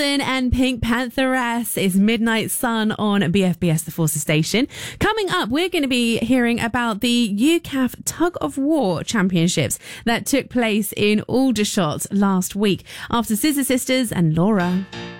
And Pink Pantheress is Midnight Sun on BFBS The Forces Station. Coming up, we're going to be hearing about the UCAF Tug of War Championships that took place in Aldershot last week after Scissor Sisters and Laura.